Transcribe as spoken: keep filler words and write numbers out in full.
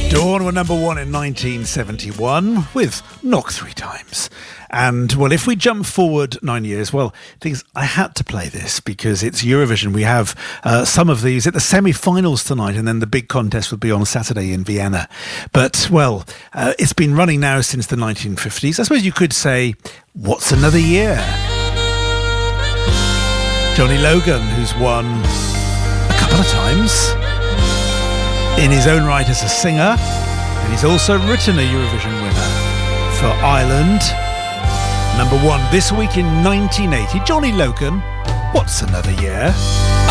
Dawn were number one in nineteen seventy-one with Knock Three Times. And, well, if we jump forward nine years, well, things I had to play this because it's Eurovision. We have uh, some of these at the semi-finals tonight, and then the big contest will be on Saturday in Vienna. But, well, uh, it's been running now since the nineteen fifties. I suppose you could say, what's another year? Johnny Logan, who's won a couple of times in his own right as a singer, and he's also written a Eurovision winner for Ireland. Number one this week in nineteen eighty. Johnny Logan, what's another year?